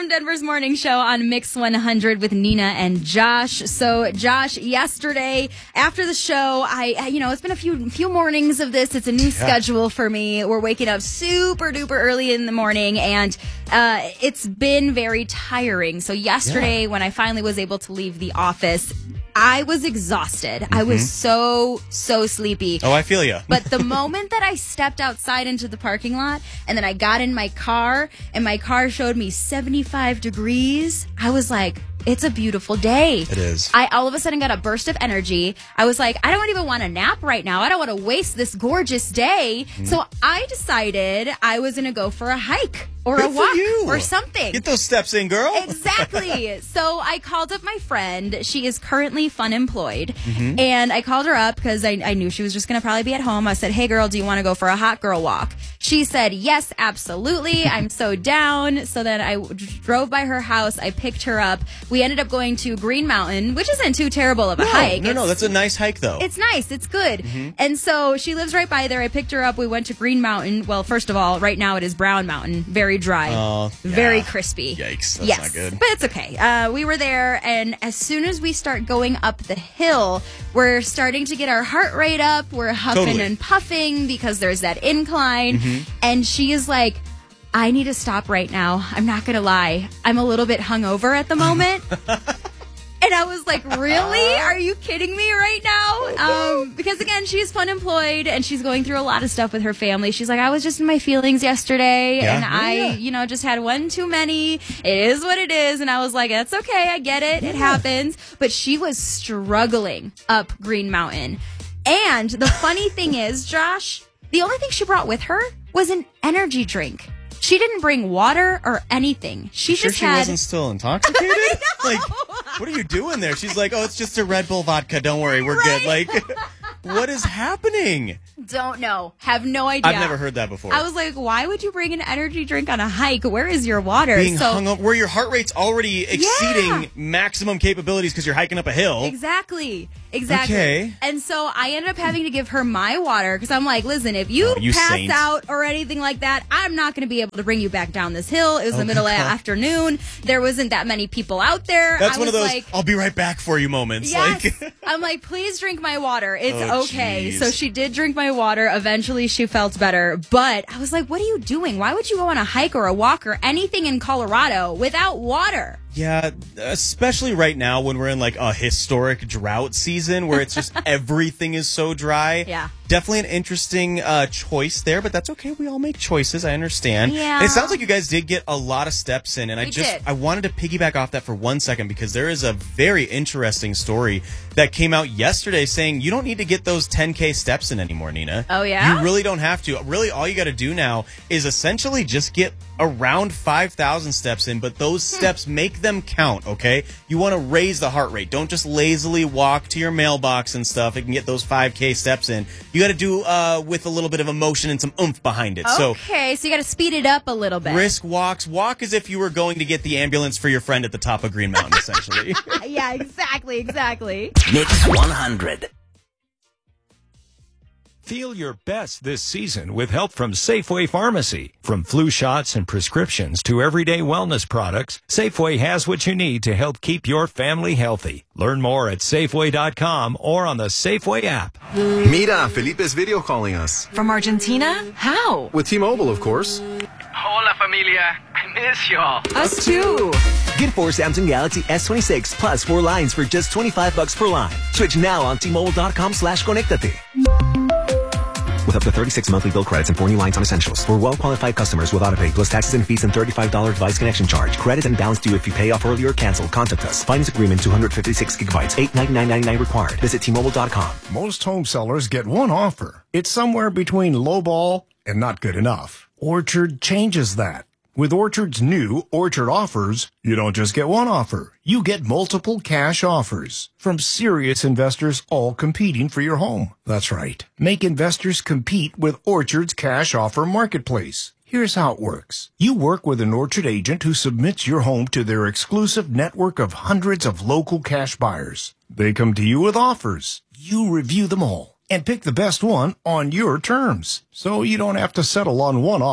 Denver's Morning Show on Mix 100 with Nina and Josh. So, Josh, yesterday after the show, it's been a few mornings of this. It's a new schedule for me. We're waking up super duper early in the morning, and it's been very tiring. So yesterday, when I finally was able to leave the office, I was exhausted. I was so sleepy. Oh, I feel you. But the moment that I stepped outside into the parking lot and then I got in my car and my car showed me 75 degrees, I was like, it's a beautiful day. It is. I all of a sudden got a burst of energy. I was like, I don't even want to nap right now. I don't want to waste this gorgeous day. So I decided I was going to go for a hike or Good a walk for you. or something. Get those steps in, girl. Exactly. So I called up my friend. She is currently fun employed. And I called her up because I knew she was just going to probably be at home. I said, hey, girl, do you want to go for a hot girl walk? She said, yes, absolutely. I'm so down. So then I drove by her house. I picked her up. We ended up going to Green Mountain, which isn't too terrible of a hike. No, that's a nice hike, though. It's nice. It's good. And so she lives right by there. I picked her up. We went to Green Mountain. Well, first of all, right now it is Brown Mountain. Very dry. Very crispy. Yikes. That's not good. But it's okay. We were there, and as soon as we start going up the hill, we're starting to get our heart rate up. We're huffing and puffing because there's that incline. And she is like, I need to stop right now. I'm not going to lie. I'm a little bit hungover at the moment. And I was like, really? Are you kidding me right now? Because, again, she's fun employed, and she's going through a lot of stuff with her family. She's like, I was just in my feelings yesterday, and I just had one too many. It is what it is. And I was like, that's okay. I get it. It happens. But she was struggling up Green Mountain. And the funny thing is, Josh, the only thing she brought with her was an energy drink. She didn't bring water or anything. She wasn't still intoxicated? Like, what are you doing there? She's like, oh, it's just a Red Bull vodka. Don't worry, we're good. Like, what is happening? Don't know. Have no idea. I've never heard that before. I was like, why would you bring an energy drink on a hike? Where is your water? Being hung up, where your heart rate's already exceeding maximum capabilities because you're hiking up a hill. Exactly. Okay. And so I ended up having to give her my water because I'm like, listen, if you pass out or anything like that, I'm not going to be able to bring you back down this hill. It was the middle of the afternoon. There wasn't that many people out there. That's one of those, I'll be right back for you moments. Yes. Like, I'm like, please drink my water. It's okay. Geez. So she did drink my water. Eventually she felt better. But I was like, what are you doing? Why would you go on a hike or a walk or anything in Colorado without water? Yeah, especially right now when we're in like a historic drought season where it's just everything is so dry. Yeah. Definitely an interesting choice there, but that's okay. We all make choices. I understand. Yeah. And it sounds like you guys did get a lot of steps in, and did. I wanted to piggyback off that for 1 second because there is a very interesting story that came out yesterday saying you don't need to get those 10K steps in anymore, Nina. Oh, yeah? You really don't have to. Really, all you got to do now is essentially just get around 5,000 steps in, but those steps, make them count, okay? You want to raise the heart rate. Don't just lazily walk to your mailbox and stuff and get those 5K steps in. You got to do with a little bit of emotion and some oomph behind it. Okay, so you got to speed it up a little bit. Brisk walks. Walk as if you were going to get the ambulance for your friend at the top of Green Mountain, essentially. Yeah, exactly. Mix 100. Feel your best this season with help from Safeway Pharmacy. From flu shots and prescriptions to everyday wellness products, Safeway has what you need to help keep your family healthy. Learn more at Safeway.com or on the Safeway app. Mira, Felipe is video calling us. From Argentina? How? With T-Mobile, of course. Hola, familia. I miss y'all. Us too. Get 4 Samsung Galaxy S26 plus 4 lines for just $25 per line. Switch now on T-Mobile.com/conectate. With up to 36 monthly bill credits and 4 new lines on essentials. For well-qualified customers with autopay plus taxes and fees and $35 device connection charge. Credit and balance due if you pay off early or cancel. Contact us. Finance agreement 256 gigabytes. $899.99 required. Visit T-Mobile.com. Most home sellers get one offer. It's somewhere between lowball and not good enough. Orchard changes that. With Orchard's new Orchard Offers, you don't just get one offer. You get multiple cash offers from serious investors all competing for your home. That's right. Make investors compete with Orchard's cash offer marketplace. Here's how it works. You work with an Orchard agent who submits your home to their exclusive network of hundreds of local cash buyers. They come to you with offers. You review them all and pick the best one on your terms. So you don't have to settle on one offer.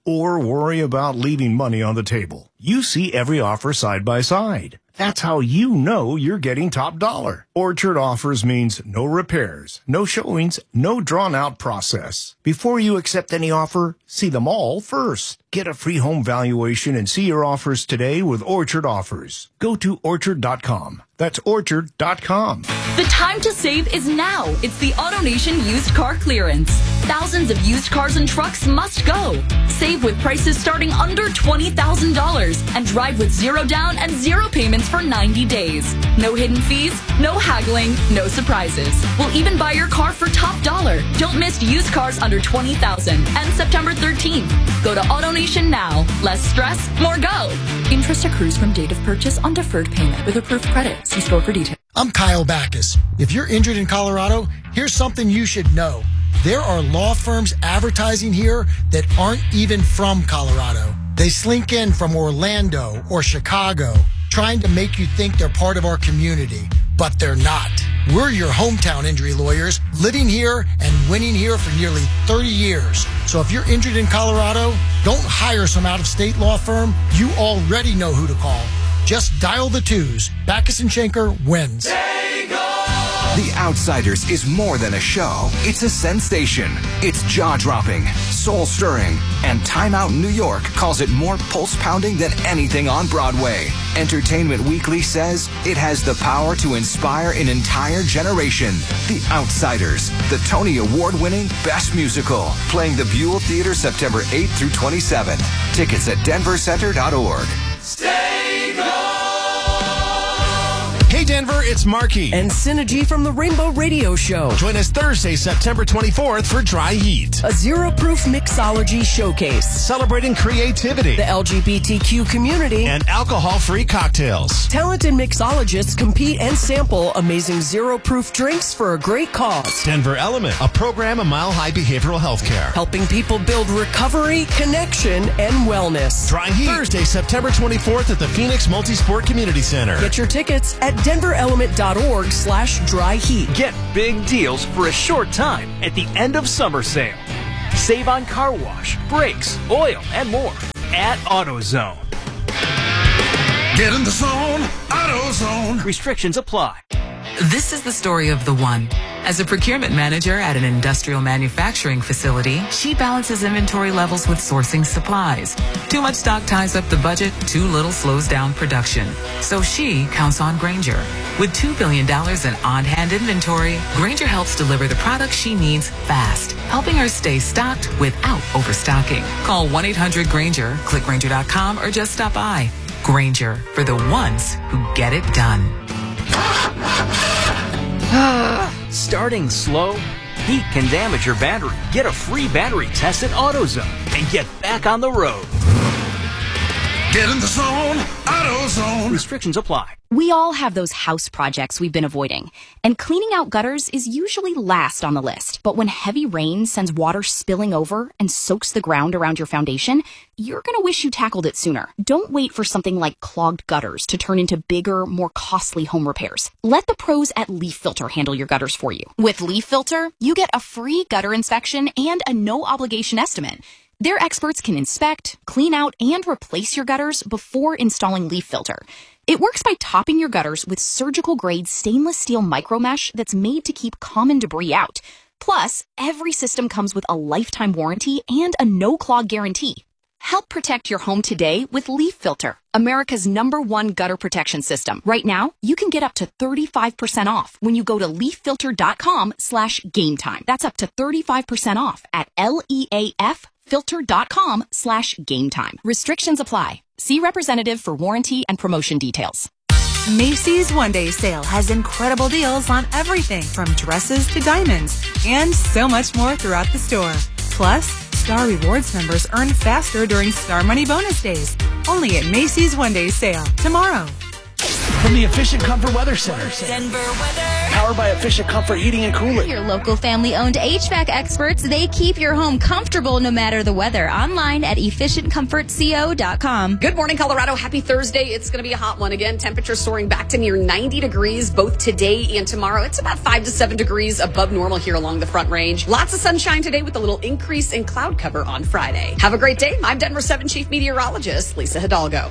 or worry about leaving money on the table. You see every offer side by side. That's how you know you're getting top dollar. Orchard Offers means no repairs, no showings, no drawn-out process. Before you accept any offer, see them all first. Get a free home valuation and see your offers today with Orchard Offers. Go to Orchard.com. That's Orchard.com. The time to save is now. It's the AutoNation used car clearance. Thousands of used cars and trucks must go. Save with prices starting under $20,000 and drive with zero down and zero payments for 90 days. No hidden fees, no haggling, no surprises. We'll even buy your car for top dollar. Don't miss used cars under $20,000 and September 13th. Go to AutoNation now. Less stress, more go. Interest accrues from date of purchase on deferred payment with approved credit. See store for details. I'm Kyle Backus. If you're injured in Colorado, here's something you should know. There are law firms advertising here that aren't even from Colorado. They slink in from Orlando or Chicago, trying to make you think they're part of our community, but they're not. We're your hometown injury lawyers, living here and winning here for nearly 30 years. So if you're injured in Colorado, don't hire some out-of-state law firm. You already know who to call. Just dial the 2s. Backus and Schenker wins. The Outsiders is more than a show. It's a sensation. It's jaw-dropping, soul-stirring, and Time Out New York calls it more pulse-pounding than anything on Broadway. Entertainment Weekly says it has the power to inspire an entire generation. The Outsiders, the Tony Award-winning Best Musical, playing the Buell Theater September 8th through 27th. Tickets at denvercenter.org. Stay gold! Hey Denver, it's Marky and Synergy from the Rainbow Radio Show. Join us Thursday, September 24th for Dry Heat, a zero-proof mixology showcase celebrating creativity, the LGBTQ community, and alcohol-free cocktails. Talented mixologists compete and sample amazing zero-proof drinks for a great cause. Denver Element, a program of Mile High Behavioral Health Care, helping people build recovery, connection, and wellness. Dry Heat, Thursday, September 24th at the Phoenix Multisport Community Center. Get your tickets at denverelement.org/dryheat. Get big deals for a short time at the end of summer sale. Save on car wash, brakes, oil, and more at AutoZone. Get in the zone, AutoZone. Restrictions apply. This is the story of the one. As a procurement manager at an industrial manufacturing facility, she balances inventory levels with sourcing supplies. Too much stock ties up the budget, too little slows down production. So she counts on Grainger. With $2 billion in on-hand inventory, Grainger helps deliver the products she needs fast, helping her stay stocked without overstocking. Call 1-800-GRAINGER, click Grainger.com, or just stop by. Grainger, for the ones who get it done. Starting slow? Heat can damage your battery. Get a free battery test at AutoZone and get back on the road. Get in the zone, AutoZone. Restrictions apply. We all have those house projects we've been avoiding, and cleaning out gutters is usually last on the list. But when heavy rain sends water spilling over and soaks the ground around your foundation, you're going to wish you tackled it sooner. Don't wait for something like clogged gutters to turn into bigger, more costly home repairs. Let the pros at Leaf Filter handle your gutters for you. With Leaf Filter, you get a free gutter inspection and a no-obligation estimate. Their experts can inspect, clean out, and replace your gutters before installing Leaf Filter. It works by topping your gutters with surgical-grade stainless steel micromesh that's made to keep common debris out. Plus, every system comes with a lifetime warranty and a no-clog guarantee. Help protect your home today with Leaf Filter, America's #1 gutter protection system. Right now, you can get up to 35% off when you go to leaffilter.com/gametime. That's up to 35% off at leaffilter.com/gametime. Restrictions apply. See representative for warranty and promotion details. Macy's One Day Sale has incredible deals on everything from dresses to diamonds and so much more throughout the store. Plus, Star Rewards members earn faster during Star Money Bonus Days. Only at Macy's One Day Sale tomorrow. From the Efficient Comfort Weather Center. Denver weather. powered by Efficient Comfort Heating and Cooling. Your local family-owned HVAC experts, they keep your home comfortable no matter the weather. Online at efficientcomfortco.com. Good morning, Colorado. Happy Thursday. It's going to be a hot one again. Temperatures soaring back to near 90 degrees both today and tomorrow. It's about 5 to 7 degrees above normal here along the Front Range. Lots of sunshine today with a little increase in cloud cover on Friday. Have a great day. I'm Denver 7 Chief Meteorologist Lisa Hidalgo.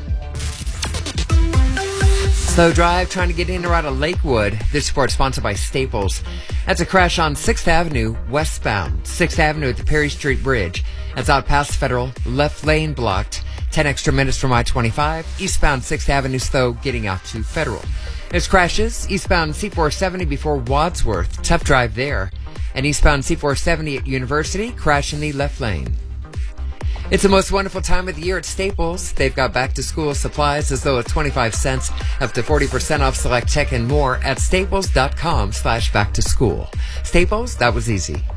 Slow drive trying to get in or out of Lakewood. This report sponsored by Staples. That's a crash on 6th Avenue westbound. 6th Avenue at the Perry Street Bridge. That's out past Federal. Left lane blocked. 10 extra minutes from I-25. Eastbound 6th Avenue slow getting out to Federal. There's crashes. Eastbound C470 before Wadsworth. Tough drive there. And eastbound C470 at University. Crash in the left lane. It's the most wonderful time of the year at Staples. They've got back-to-school supplies as low as 25 cents, up to 40% off select tech and more at staples.com/back-to-school. Staples, that was easy.